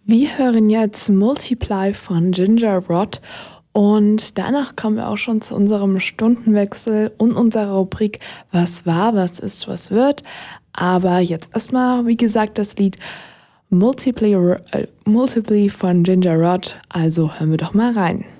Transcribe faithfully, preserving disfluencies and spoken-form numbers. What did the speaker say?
Wir hören jetzt Multiply von Ginger Rod und danach kommen wir auch schon zu unserem Stundenwechsel und unserer Rubrik Was war, was ist, was wird. Aber jetzt erstmal, wie gesagt, das Lied Multiply, äh, Multiply von Ginger Rod. Also hören wir doch mal rein.